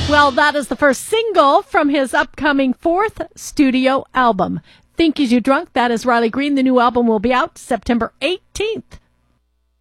Well, that is the first single from his upcoming fourth studio album. Think Is You Drunk? That is Riley Green. The new album will be out September 18th.